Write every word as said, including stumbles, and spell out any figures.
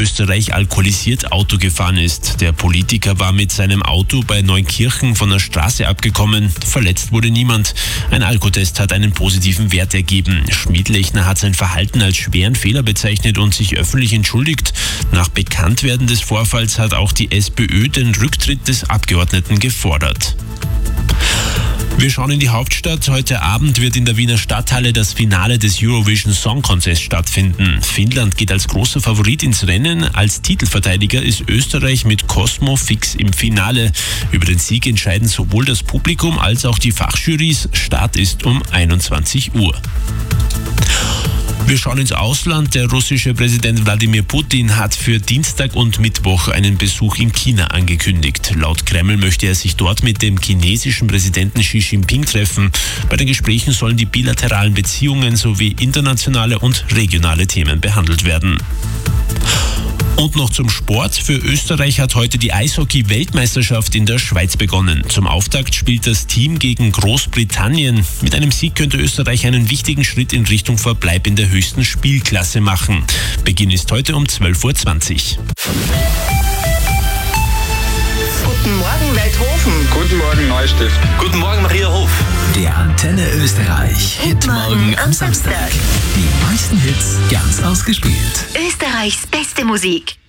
Österreich alkoholisiert Auto gefahren ist. Der Politiker war mit seinem Auto bei Neunkirchen von der Straße abgekommen. Verletzt wurde niemand. Ein Alkotest hat einen positiven Wert ergeben. Schmiedlechner hat sein Verhalten als schweren Fehler bezeichnet und sich öffentlich entschuldigt. Nach Bekanntwerden des Vorfalls hat auch die SPÖ den Rücktritt des Abgeordneten gefordert. Wir schauen in die Hauptstadt. Heute Abend wird in der Wiener Stadthalle das Finale des Eurovision Song Contest stattfinden. Finnland geht als großer Favorit ins Rennen. Als Titelverteidiger ist Österreich mit Cosmo fix im Finale. Über den Sieg entscheiden sowohl das Publikum als auch die Fachjurys. Start ist um einundzwanzig Uhr. Wir schauen ins Ausland. Der russische Präsident Wladimir Putin hat für Dienstag und Mittwoch einen Besuch in China angekündigt. Laut Kreml möchte er sich dort mit dem chinesischen Präsidenten Xi Jinping treffen. Bei den Gesprächen sollen die bilateralen Beziehungen sowie internationale und regionale Themen behandelt werden. Und noch zum Sport. Für Österreich hat heute die Eishockey-Weltmeisterschaft in der Schweiz begonnen. Zum Auftakt spielt das Team gegen Großbritannien. Mit einem Sieg könnte Österreich einen wichtigen Schritt in Richtung Verbleib in der höchsten Spielklasse machen. Beginn ist heute um zwölf Uhr zwanzig. Guten Morgen, Welthofen. Guten Morgen, Neustift. Guten Morgen, Maria Hof. Der Antenne Österreich Hitmorgen am Samstag. Die meisten Hits ganz ausgespielt. Österreichs beste Musik.